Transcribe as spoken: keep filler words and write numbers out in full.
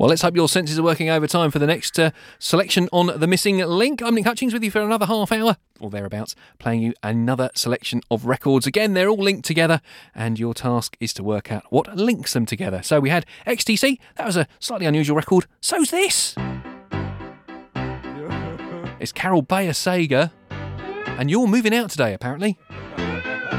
Well, let's hope your senses are working overtime for the next uh, selection on The Missing Link. I'm Nick Hutchings with you for another half hour, or thereabouts, playing you another selection of records. Again, they're all linked together, and your task is to work out what links them together. So we had X T C, that was a slightly unusual record. So's this. It's Carol Bayer Sager, and you're moving out today, apparently.